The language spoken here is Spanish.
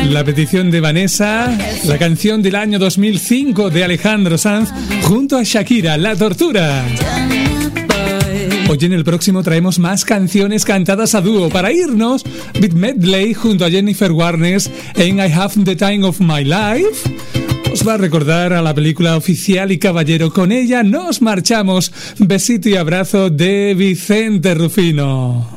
La petición de Vanessa, la canción del año 2005 de Alejandro Sanz junto a Shakira, La Tortura. Hoy en el próximo traemos más canciones cantadas a dúo. Para irnos, Beat Medley junto a Jennifer Warnes en I Have the Time of My Life. Os va a recordar a la película Oficial y Caballero. Con ella nos marchamos. Besito y abrazo de Vicente Rufino.